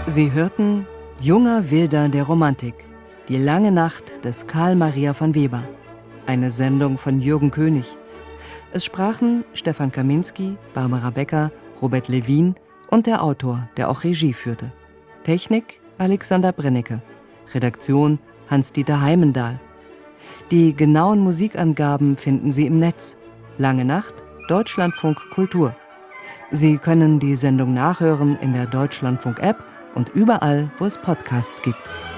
Sie hörten Junger Wilder der Romantik, die lange Nacht des Carl Maria von Weber. Eine Sendung von Jürgen König. Es sprachen Stefan Kaminski, Barbara Becker, Robert Levin und der Autor, der auch Regie führte. Technik Alexander Brennecke. Redaktion Hans-Dieter Heimendahl. Die genauen Musikangaben finden Sie im Netz. Lange Nacht, Deutschlandfunk Kultur. Sie können die Sendung nachhören in der Deutschlandfunk-App und überall, wo es Podcasts gibt.